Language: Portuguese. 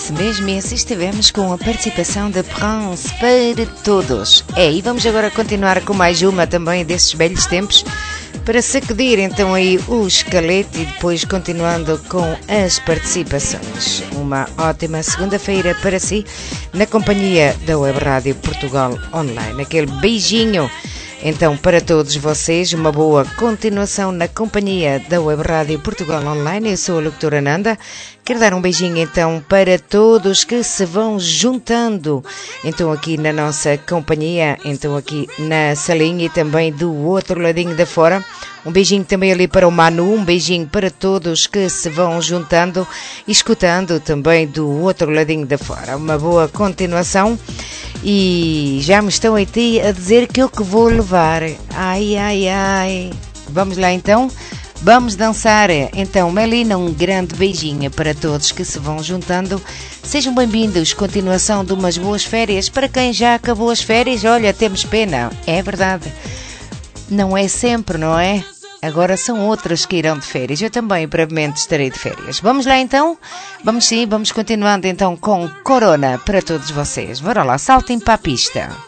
e assim estivemos com a participação da France para todos. E vamos agora continuar com mais uma também desses velhos tempos, para sacudir então aí o esqueleto e depois continuando com as participações. Uma ótima segunda-feira para si, na companhia da Web Rádio Portugal Online. Aquele beijinho então para todos vocês, uma boa continuação na companhia da Web Rádio Portugal Online. Eu sou a locutora Nanda. Quero dar um beijinho então para todos que se vão juntando então aqui na nossa companhia, então aqui na salinha e também do outro ladinho da fora. Um beijinho também ali para o Manu, um beijinho para todos que se vão juntando e escutando também do outro ladinho da fora. Uma boa continuação. E já me estão aqui a dizer que eu que vou levar. Ai, ai, ai. Vamos lá então. Vamos dançar. Então, Melina, um grande beijinho para todos que se vão juntando. Sejam bem-vindos. Continuação de umas boas férias. Para quem já acabou as férias, olha, temos pena. É verdade. Não é sempre, não é? Agora são outras que irão de férias. Eu também brevemente estarei de férias. Vamos lá então? Vamos sim, vamos continuando então com Corona para todos vocês. Bora lá, saltem para a pista.